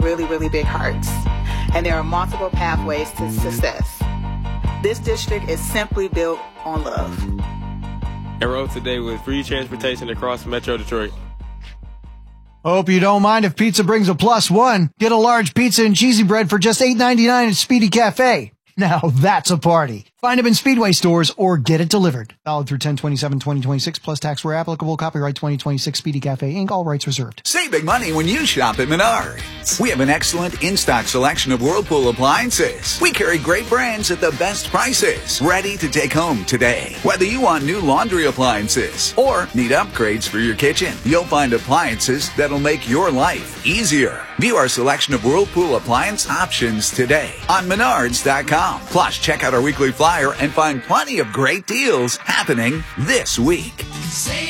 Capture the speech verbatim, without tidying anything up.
really, really big hearts. And there are multiple pathways to success. This district is simply built on love. Enroll today with free transportation across Metro Detroit. Hope you don't mind if pizza brings a plus one. Get a large pizza and cheesy bread for just eight ninety-nine at Speedy Cafe. Now that's a party. Find them in Speedway stores or get it delivered. Valid through ten twenty-seven twenty twenty-six plus tax where applicable. Copyright twenty twenty-six Speedy Cafe, Incorporated. All rights reserved. Save big money when you shop at Menards. We have an excellent in-stock selection of Whirlpool appliances. We carry great brands at the best prices. Ready to take home today. Whether you want new laundry appliances or need upgrades for your kitchen, you'll find appliances that'll make your life easier. View our selection of Whirlpool appliance options today on Menards dot com. Plus, check out our weekly flyer and find plenty of great deals happening this week.